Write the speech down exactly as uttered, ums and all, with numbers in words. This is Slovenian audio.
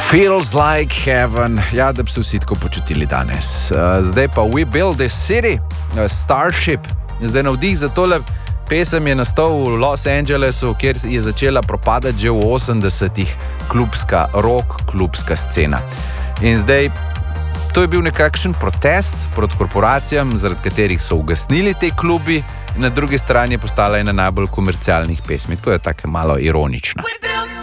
Feels like heaven. Ja, da bi se vsi tako počutili danes. Zdaj pa We Build This City, Starship. Zdaj navdih za tole pesem je nastal v Los Angelesu, kjer je začela propadati že v osemdesetih klubska, rock klubska scena. In zdaj, to je bil nekakšen protest proti korporacijam, zaradi katerih so ugasnili te klubi, in na drugi strani je postala ena najbolj komercialnih pesmi. To je tako malo ironično.